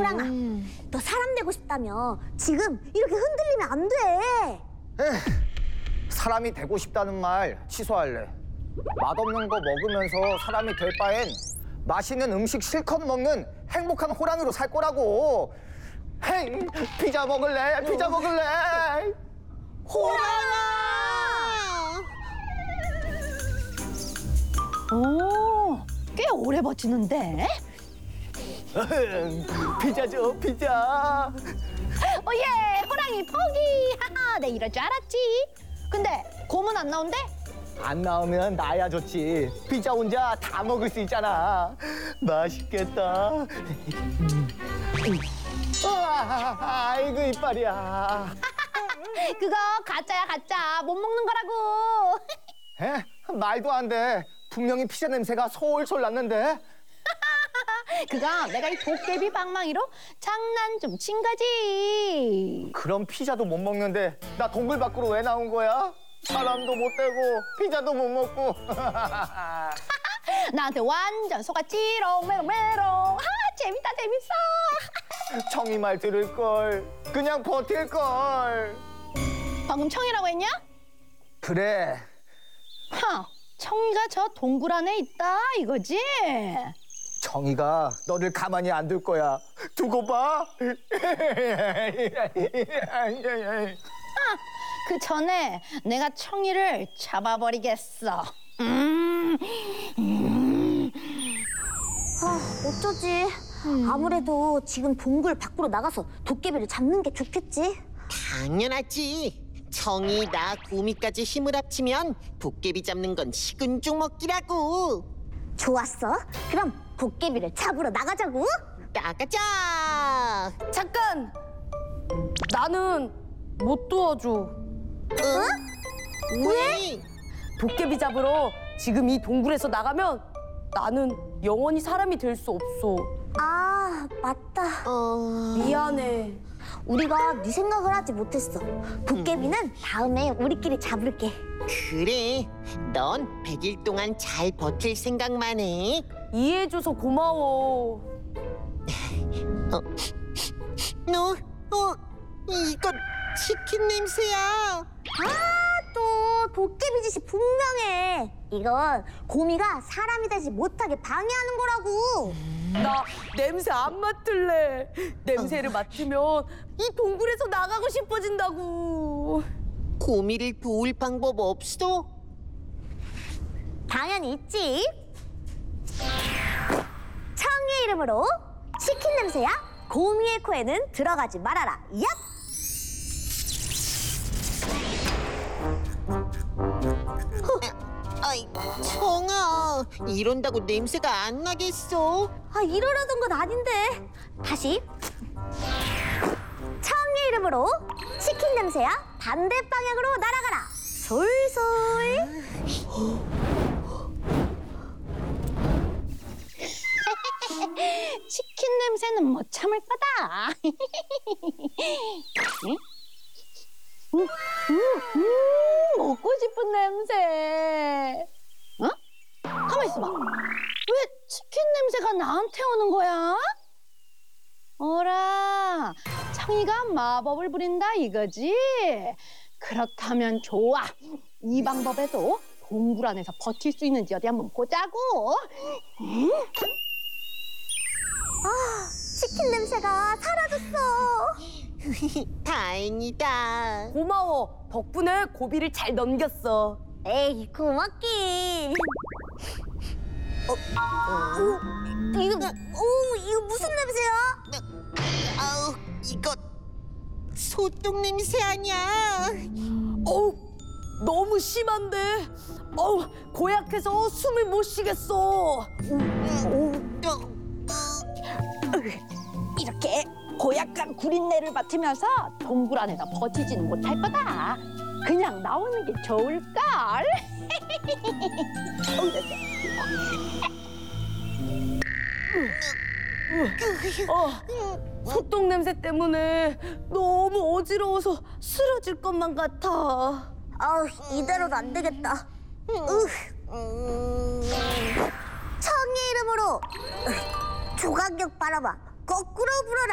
호랑아, 너 사람 되고 싶다며 지금 이렇게 흔들리면 안 돼. 사람이 되고 싶다는 말 취소할래. 맛없는 거 먹으면서 사람이 될 바엔 맛있는 음식 실컷 먹는 행복한 호랑이로 살 거라고. 행, 피자 먹을래? 피자 먹을래? 호랑아! 오, 꽤 오래 버티는데? 피자 줘, 피자. 오예, 호랑이 포기! 하하, 내 이럴 줄 알았지. 근데 곰은 안 나온대? 안 나오면 나야 좋지. 피자 혼자 다 먹을 수 있잖아. 맛있겠다. 우와, 아이고 이빨이야. 그거 가짜야, 가짜. 못 먹는 거라고. 에? 말도 안 돼. 분명히 피자 냄새가 솔솔 났는데. 그거 내가 이 도깨비 방망이로 장난 좀 친 거지. 그럼 피자도 못 먹는데 나 동굴 밖으로 왜 나온 거야? 사람도 못 되고 피자도 못 먹고. 나한테 완전 속았지롱, 메롱메롱. 아, 재밌다, 재밌어. 청이 말 들을 걸. 그냥 버틸 걸. 방금 청이라고 했냐? 그래. 청이가 저 동굴 안에 있다, 이거지? 청이가 너를 가만히 안 둘 거야. 두고 봐. 그 전에 내가 청이를 잡아버리겠어. 어쩌지? 아무래도 지금 동굴 밖으로 나가서 도깨비를 잡는 게 좋겠지? 당연하지. 청이, 나, 구미까지 힘을 합치면 도깨비 잡는 건 식은 죽 먹기라고. 좋았어. 그럼 도깨비를 잡으러 나가자고. 나가자. 잠깐! 나는 못 도와줘. 왜? 도깨비 잡으러 지금 이 동굴에서 나가면 나는 영원히 사람이 될 수 없어. 아, 맞다. 미안해. 우리가 네 생각을 하지 못했어. 도깨비는 다음에 우리끼리 잡을게. 그래. 넌 100일 동안 잘 버틸 생각만 해. 이해해줘서 고마워. 이거 치킨 냄새야. 또 도깨비 짓이 분명해. 이건 곰이가 사람이 되지 못하게 방해하는 거라고. 나 냄새 안 맡을래. 냄새를 맡으면 이 동굴에서 나가고 싶어진다고. 고미를 도울 방법 없어? 당연히 있지. 청이의 이름으로 치킨 냄새야. 곰이의 코에는 들어가지 말아라. 얍! 아이, 청아. 이런다고 냄새가 안 나겠어? 아, 이러려던 건 아닌데. 다시. 청이의 이름으로 치킨 냄새야. 반대 방향으로 날아가라. 솔솔. 치킨 냄새는 못 참을 거다. 먹고 싶은 냄새. 어? 가만 있어봐. 왜 치킨 냄새가 나한테 오는 거야? 어라, 청이가 마법을 부린다 이거지? 그렇다면 좋아. 이 방법에도 동굴 안에서 버틸 수 있는지 어디 한번 보자고. 치킨 냄새가 사라졌어. 다행이다. 고마워. 덕분에 고비를 잘 넘겼어. 에이, 고맙긴. 이거 무슨 냄새야? 아우, 이거 소똥 냄새 아니야? 어우, 너무 심한데. 어우, 고약해서 숨을 못 쉬겠어. 이렇게 고약한 구린내를 맡으면서 동굴 안에서 버티지는 못할 거다. 그냥 나오는 게 좋을걸. 소똥 냄새 때문에 너무 어지러워서 쓰러질 것만 같아. 이대로는 안 되겠다. 청의 이름으로 조각력 바람아 거꾸로 불어라.